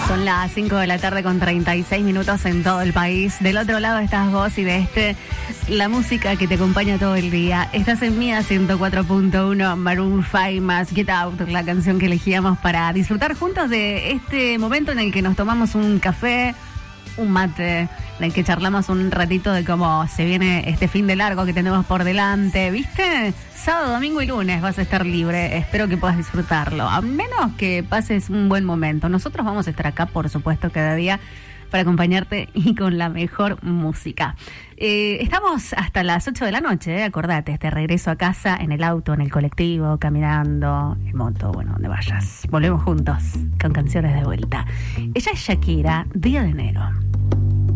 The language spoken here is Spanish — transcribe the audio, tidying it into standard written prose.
Son las 5 de la tarde con 36 minutos en todo el país. Del otro lado estás vos y de este, la música que te acompaña todo el día. Estás en Mía 104.1, Maroon 5 más Get Out, la canción que elegíamos para disfrutar juntos de este momento en el que nos tomamos un café, un mate, en el que charlamos un ratito de cómo se viene este fin de largo que tenemos por delante, ¿viste? Sábado, domingo y lunes vas a estar libre, espero que puedas disfrutarlo, a menos que pases un buen momento. Nosotros vamos a estar acá, por supuesto, cada día para acompañarte y con la mejor música. Estamos hasta las 8 de la noche, acordate, este regreso a casa en el auto, en el colectivo, caminando, en moto, bueno, donde vayas. Volvemos juntos con canciones de vuelta. Ella es Shakira, Día de Enero.